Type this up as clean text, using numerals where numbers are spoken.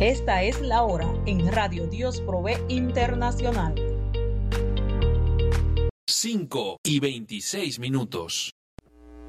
Esta es la hora en Radio Dios Provee Internacional. 5:26.